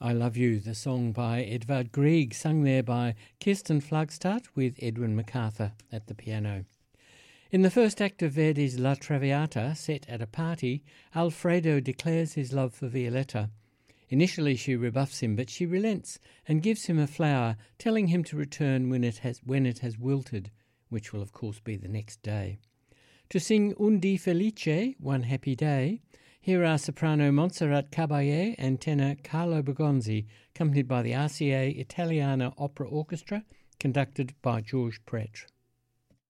I Love You, the song by Edvard Grieg, sung there by Kirsten Flagstad with Edwin MacArthur at the piano. In the first act of Verdi's La Traviata, set at a party, Alfredo declares his love for Violetta. Initially she rebuffs him, but she relents and gives him a flower, telling him to return when it has wilted, which will of course be the next day. To sing Un di felice, One Happy Day, here are soprano Montserrat Caballé and tenor Carlo Bergonzi, accompanied by the RCA Italiana Opera Orchestra, conducted by Georges Prêtre.